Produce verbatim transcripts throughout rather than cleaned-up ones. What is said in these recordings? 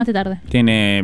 tarde. Tiene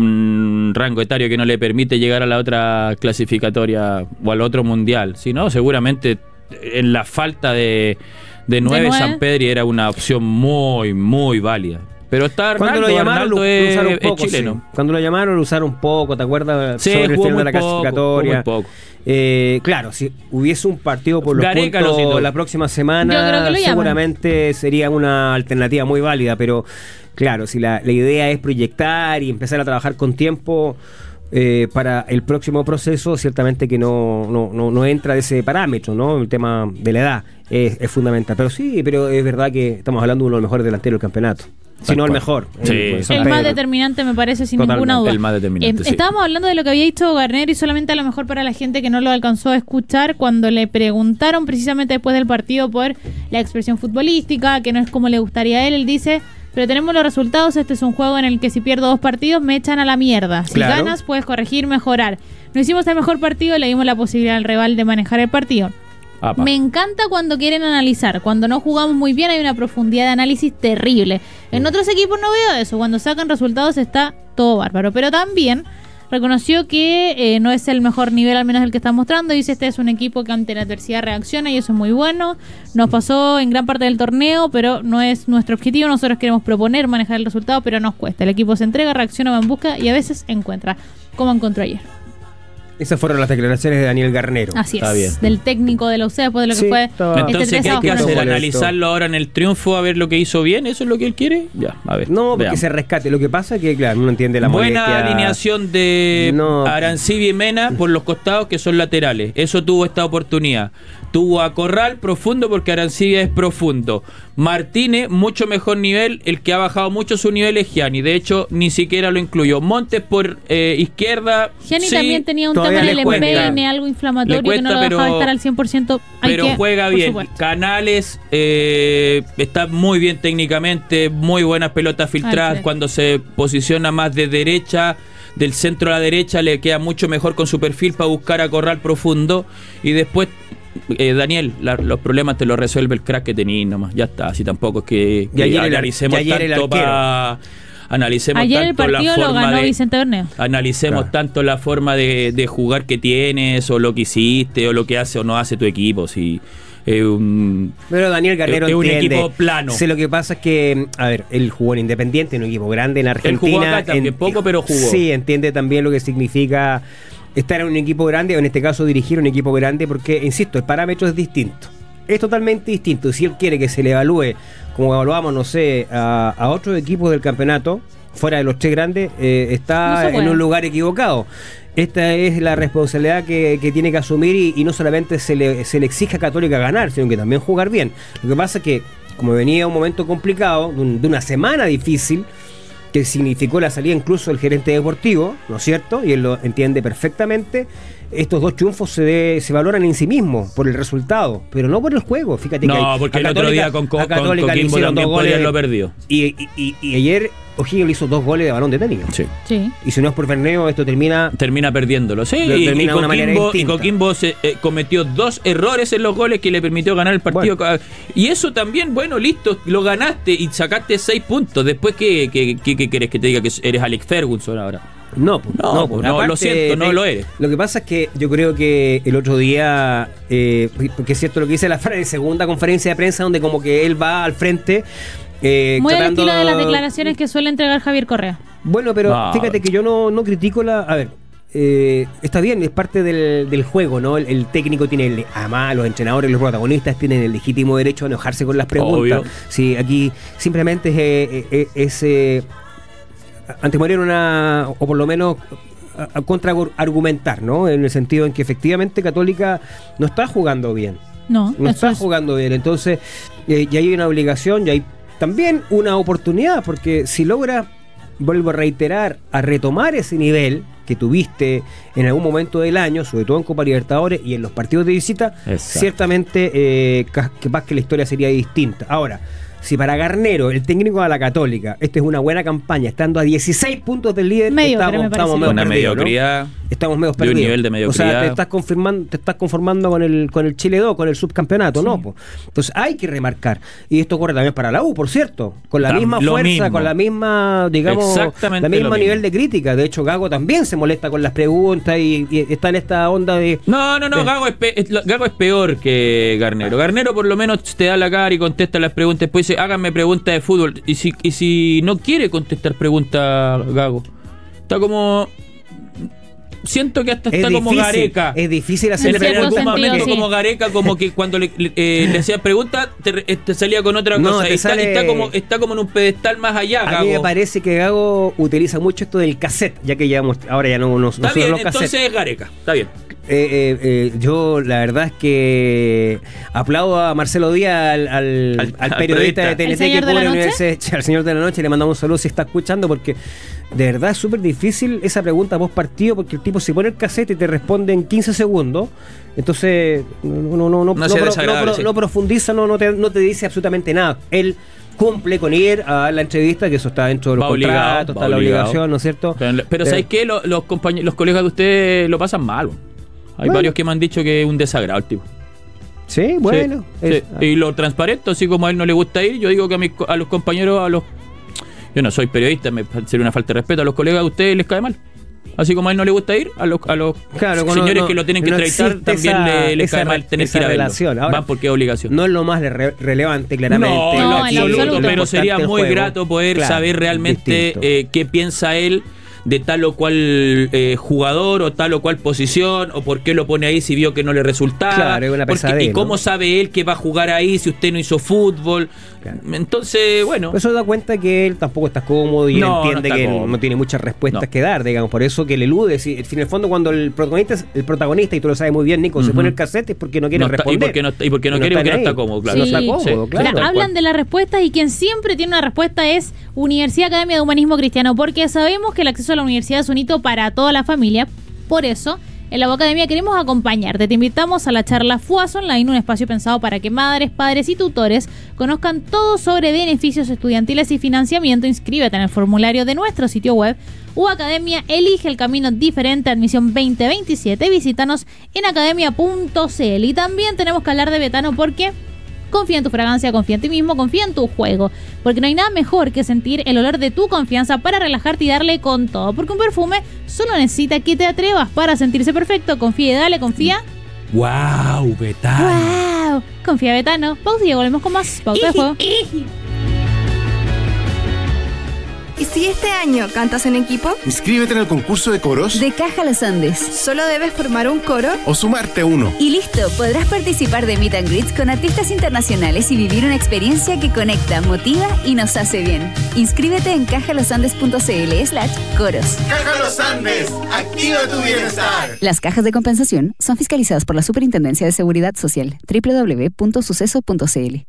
un rango etario que no le permite llegar a la otra clasificatoria o al otro mundial. Si no, seguramente en la falta de, de nueve, San Pedri era una opción muy, muy válida. Pero está Arnaldo, Cuando lo llamaron, Arnaldo lo, es, lo usaron un poco, es chileno. Sí. Cuando lo llamaron lo usaron un poco, ¿te acuerdas? Sí, sobre el final de la poco, clasificatoria. muy poco. Eh, claro, si hubiese un partido por los Gareca puntos lo la próxima semana, seguramente sería una alternativa muy válida, pero claro, si la, la idea es proyectar y empezar a trabajar con tiempo eh, para el próximo proceso, ciertamente que no, no, no, no entra de ese parámetro, ¿no? El tema de la edad es, es fundamental. Pero sí, pero es verdad que estamos hablando de uno de los mejores delanteros del campeonato. Si no el mejor. Sí, el, el más determinante me parece sin Totalmente. ninguna duda. El más determinante, eh, sí. Estábamos hablando de lo que había dicho Garner y solamente a lo mejor para la gente que no lo alcanzó a escuchar, cuando le preguntaron precisamente después del partido por la expresión futbolística, que no es como le gustaría a él, él dice, pero tenemos los resultados, este es un juego en el que si pierdo dos partidos me echan a la mierda. Si claro. ganas puedes corregir, mejorar. No hicimos el mejor partido, le dimos la posibilidad al rival de manejar el partido. Apa. Me encanta cuando quieren analizar. Cuando no jugamos muy bien hay una profundidad de análisis terrible. En otros equipos no veo eso. Cuando sacan resultados está todo bárbaro. Pero también reconoció que eh, no es el mejor nivel, al menos el que está mostrando. Dice, este es un equipo que ante la adversidad reacciona y eso es muy bueno. Nos pasó en gran parte del torneo, pero no es nuestro objetivo. Nosotros queremos proponer, manejar el resultado, pero nos cuesta. El equipo se entrega, reacciona, va en busca y a veces encuentra. Como encontró ayer. Esas fueron las declaraciones de Daniel Garnero. Así es, bien. Del técnico de la U C, después de lo que sí, fue. Estaba... Entonces, este ¿qué hay que hacer? ¿Analizarlo ahora en el triunfo a ver lo que hizo bien? ¿Eso es lo que él quiere? Ya, a ver. No, porque veamos. se rescate. Lo que pasa es que, claro, uno entiende la Buena molestia. alineación de no. Arancibia y Mena por los costados, que son laterales. Eso tuvo esta oportunidad. Tuvo a Corral profundo porque Arancibia es profundo. Martínez, mucho mejor nivel. El que ha bajado mucho su nivel es Gianni. De hecho, ni siquiera lo incluyó. Montes por eh, izquierda. Gianni sí, también tenía un tema en el empeine, algo inflamatorio cuesta, que no lo dejaba pero, estar al cien por ciento. Hay pero que, juega bien. Canales eh, está muy bien técnicamente. Muy buenas pelotas filtradas. Ay, cuando se posiciona más de derecha, del centro a la derecha, le queda mucho mejor con su perfil para buscar a Corral profundo. Y después... Eh, Daniel, la, los problemas te los resuelve el crack que tenís nomás, ya está, así tampoco es que, que ayer analicemos el, tanto para analicemos ayer tanto el partido la forma lo ganó de, Vicente Berneo. Analicemos claro. tanto la forma de, de jugar que tienes, o lo que hiciste, o lo que hace o no hace tu equipo, si eh, un, pero Daniel Garnero es un entiende. equipo plano. Sé lo que pasa es que, a ver, él jugó en Independiente, en un equipo grande en Argentina. Él jugó acá también, en, poco, pero jugó. Sí, entiende también lo que significa estar en un equipo grande, o en este caso dirigir un equipo grande, porque, insisto, el parámetro es distinto. Es totalmente distinto. Si él quiere que se le evalúe como evaluamos, no sé, a, a otros equipos del campeonato, fuera de los tres grandes, eh, está no en un lugar equivocado. Esta es la responsabilidad que, que tiene que asumir y, y no solamente se le, se le exige a Católica ganar, sino que también jugar bien. Lo que pasa es que, como venía un momento complicado, de, un, de una semana difícil, que significó la salida incluso del gerente deportivo, ¿no es cierto? Y él lo entiende perfectamente. Estos dos triunfos se, de, se valoran en sí mismos por el resultado, pero no por el juego. Fíjate no, que hay, porque el Católica, otro día con, con, con Coquimbo también podría haberlo perdido. Y, y, y, y ayer O'Higgins le hizo dos goles de balón detenido. Sí. sí. Y si no es por Berneo, esto termina... Termina perdiéndolo, sí. Termina y, y, de una manera Coquimbo, distinta. y Coquimbo se, eh, cometió dos errores en los goles que le permitió ganar el partido. Bueno. Y eso también, bueno, listo, lo ganaste y sacaste seis puntos. Después, ¿qué, qué, qué, qué querés que te diga? Que eres Alex Ferguson ahora. No, pues, no, no, pues, no aparte, lo siento, no de, lo eres. Lo que pasa es que yo creo que el otro día, eh, porque es cierto lo que dice la Fran en segunda conferencia de prensa, donde como que él va al frente. Eh, Muy tratando... al estilo de las declaraciones que suele entregar Javier Correa. Bueno, pero no. fíjate que yo no, no critico la... A ver, eh, está bien, es parte del, del juego, ¿no? El, el técnico tiene, el, además los entrenadores, los protagonistas tienen el legítimo derecho a enojarse con las preguntas. Obvio. Sí, aquí simplemente es... es, es eh, anteponer una... o por lo menos... a contraargumentar, ¿no? En el sentido en que efectivamente Católica no está jugando bien. No, no está es. jugando bien. Entonces, eh, ya hay una obligación, ya hay también una oportunidad, porque si logra, vuelvo a reiterar, a retomar ese nivel que tuviste en algún momento del año, sobre todo en Copa Libertadores y en los partidos de visita, Exacto. ciertamente eh, capaz que la historia sería distinta. Ahora, Si para Garnero, el técnico de la Católica, esta es una buena campaña, estando a dieciséis puntos del líder, medio, estamos, estamos medio una perdidos, mediocridad, ¿no? Estamos medio de perdidos. un nivel de mediocridad. O sea, te estás confirmando, te estás conformando con el con el Chile dos, con el subcampeonato, sí. ¿no? Pues, entonces hay que remarcar. Y esto ocurre también para la U, por cierto, con la Tam, misma fuerza, mismo. con la misma, digamos, la misma nivel de crítica. De hecho, Gago también se molesta con las preguntas y, y está en esta onda de... No, no, no, de, Gago es, pe- Gago es peor que Garnero. Garnero por lo menos te da la cara y contesta las preguntas. Después dice, háganme preguntas de fútbol. Y si, y si no quiere contestar preguntas, Gago, está como... Siento que hasta es está difícil, como Gareca. Es difícil hacer en algún sentido, momento sí. como Gareca, como que cuando le, le, eh, le hacías preguntas te, te salía con otra no, cosa. Está, sale... está, como, está como en un pedestal más allá, A Gago. mí me parece que Gago utiliza mucho esto del cassette, ya que ya ahora ya no nos Está bien, los entonces es Gareca, está bien. Eh, eh, eh, yo la verdad es que aplaudo a Marcelo Díaz, al, al, al, al periodista de T N T que cubre la universidad, al señor de la noche, le mandamos un saludo si está escuchando, porque de verdad es súper difícil esa pregunta post partido, porque el tipo se pone el cassette y te responde en quince segundos, entonces no, no, no, no, no, no, no, sí. no profundiza, no, no, te, no te dice absolutamente nada. Él cumple con ir a la entrevista, que eso está dentro de los va contratos, obligado, está la obligado. obligación, ¿no es cierto? Pero, pero ¿sabes qué? Los, los, compañeros, los colegas de ustedes lo pasan mal. Hay bueno. varios que me han dicho que es un desagrado el tipo. Sí, bueno. Sí, es, sí. Y lo transparente, así como a él no le gusta ir, yo digo que a, mis, a los compañeros, a los... Yo no soy periodista, me sería una falta de respeto. A los colegas de ustedes les cae mal. Así como a él no le gusta ir, a los, a los claro, señores no, no, que lo tienen que no entrevistar también esa, le, les cae mal tener que ir a verlo. Ahora, van porque es obligación. No es lo más re- relevante, claramente. No, no, en absoluto. Pero sería muy juego. grato poder claro, saber realmente eh, qué piensa él de tal o cual eh, jugador o tal o cual posición, o por qué lo pone ahí si vio que no le resultaba, claro, es una pesadez, y cómo ¿no? sabe él que va a jugar ahí si usted no hizo fútbol. Claro. Entonces, bueno, eso da cuenta que él tampoco está cómodo y no, él entiende no que cómodo. no tiene muchas respuestas no. que dar, digamos, por eso que le elude. Si, en el fondo, cuando el protagonista, el protagonista, y tú lo sabes muy bien, Nico, uh-huh. se pone el cassette es porque no quiere no está, responder. Y porque no, y porque no, no quiere porque no está cómodo, claro. Sí. No está cómodo, sí. claro. Mira, hablan de las respuestas y quien siempre tiene una respuesta es Universidad Academia de Humanismo Cristiano, porque sabemos que el acceso a la universidad es un hito para toda la familia. Por eso, en la U Academia queremos acompañarte. Te invitamos a la charla F U A S Online, un espacio pensado para que madres, padres y tutores conozcan todo sobre beneficios estudiantiles y financiamiento. Inscríbete en el formulario de nuestro sitio web. U Academia, elige el camino diferente, admisión veinte veintisiete. Visítanos en academia punto c l. Y también tenemos que hablar de Betano porque... confía en tu fragancia, confía en ti mismo, confía en tu juego. Porque no hay nada mejor que sentir el olor de tu confianza para relajarte y darle con todo. Porque un perfume solo necesita que te atrevas para sentirse perfecto. Confía y dale, confía. ¡Wow! Betano. ¡Wow! Confía Betano. Pausa y volvemos con más Pauta de Juego. ¿Y si este año cantas en equipo? Inscríbete en el concurso de coros de Caja Los Andes. Solo debes formar un coro o sumarte uno. Y listo, podrás participar de Meet and Greets con artistas internacionales y vivir una experiencia que conecta, motiva y nos hace bien. Inscríbete en cajalosandes.cl slash coros. Caja Los Andes, activa tu bienestar. Las cajas de compensación son fiscalizadas por la Superintendencia de Seguridad Social. doble u doble u doble u punto suceso punto c l.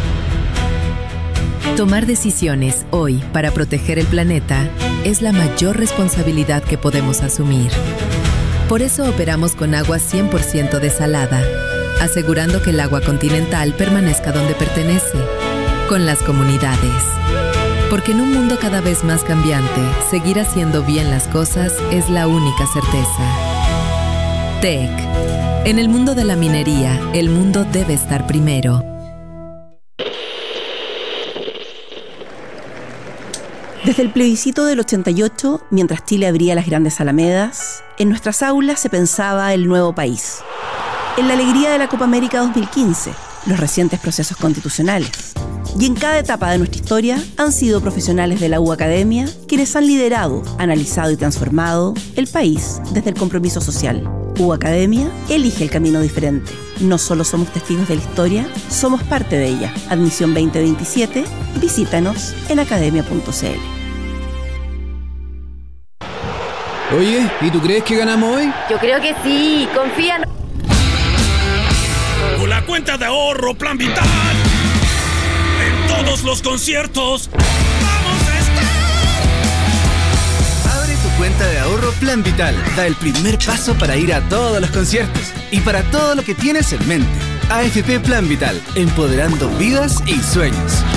Tomar decisiones hoy para proteger el planeta es la mayor responsabilidad que podemos asumir. Por eso operamos con agua cien por ciento desalada, asegurando que el agua continental permanezca donde pertenece, con las comunidades. Porque en un mundo cada vez más cambiante, seguir haciendo bien las cosas es la única certeza. T E C. En el mundo de la minería, el mundo debe estar primero. Desde el plebiscito del ochenta y ocho, mientras Chile abría las grandes alamedas, en nuestras aulas se pensaba el nuevo país. En la alegría de la Copa América dos mil quince, los recientes procesos constitucionales. Y en cada etapa de nuestra historia han sido profesionales de la U Academia quienes han liderado, analizado y transformado el país desde el compromiso social. U Academia elige el camino diferente. No solo somos testigos de la historia, somos parte de ella. Admisión veinte veintisiete. Visítanos en academia punto c l. Oye, ¿y tú crees que ganamos hoy? Yo creo que sí, confía. Con la cuenta de ahorro Plan Vital, en todos los conciertos, vamos a estar. Abre tu cuenta de ahorro Plan Vital. Da el primer paso para ir a todos los conciertos y para todo lo que tienes en mente. A F P Plan Vital, empoderando vidas y sueños.